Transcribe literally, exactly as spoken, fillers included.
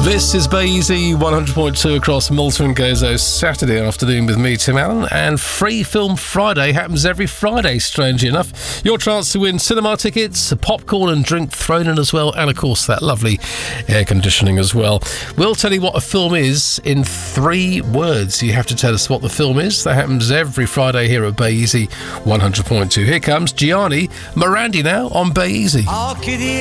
This is Bay Easy one hundred point two across Malta and Gozo, Saturday afternoon with me, Tim Allen, and Free Film Friday happens every Friday, strangely enough. Your chance to win cinema tickets, popcorn and drink thrown in as well, and of course that lovely air conditioning as well. We'll tell you what a film is in three words. You have to tell us what the film is. That happens every Friday here at Bay Easy one hundred point two. Here comes Gianni Morandi now on Bay Easy.